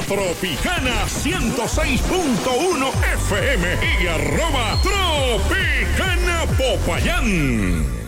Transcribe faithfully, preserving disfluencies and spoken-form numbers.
Tropicana ciento seis punto uno F M y arroba Tropicana Popayán.